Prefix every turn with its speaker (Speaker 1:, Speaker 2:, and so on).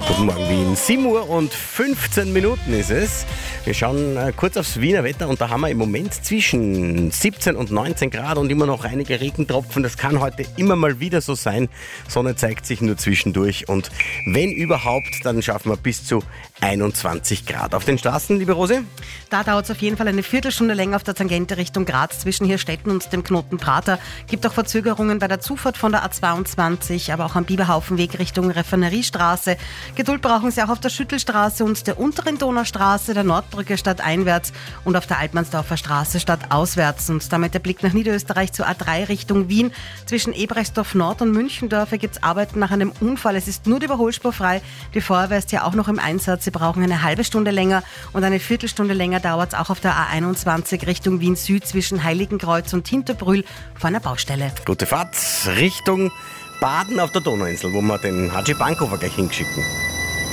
Speaker 1: Guten Morgen Wien, 7:15 ist es. Wir schauen kurz aufs Wiener Wetter und da haben wir im Moment zwischen 17 und 19 Grad und immer noch einige Regentropfen. Das kann heute immer mal wieder so sein. Sonne zeigt sich nur zwischendurch und wenn überhaupt, dann schaffen wir bis zu 21 Grad. Auf den Straßen, liebe Rose?
Speaker 2: Da dauert es auf jeden Fall eine Viertelstunde länger auf der Tangente Richtung Graz zwischen Hirstetten und dem Knoten Prater. Gibt auch Verzögerungen bei der Zufahrt von der A22, aber auch am Biberhaufenweg Richtung Refineriestraße. Geduld brauchen Sie auch auf der Schüttelstraße und der unteren Donaustraße, der Nordbrücke stadteinwärts und auf der Altmannsdorfer Straße stadtauswärts. Und damit der Blick nach Niederösterreich zur A3 Richtung Wien. Zwischen Ebrechtsdorf Nord und Münchendorfer gibt es Arbeiten nach einem Unfall. Es ist nur die Überholspur frei. Die Feuerwehr ist ja auch noch im Einsatz. Sie brauchen eine halbe Stunde länger und eine Viertelstunde länger dauert es auch auf der A21 Richtung Wien Süd zwischen Heiligenkreuz und Hinterbrühl vor einer Baustelle.
Speaker 1: Gute Fahrt Richtung Baden auf der Donauinsel, wo wir den Haji Bankover gleich hinschicken.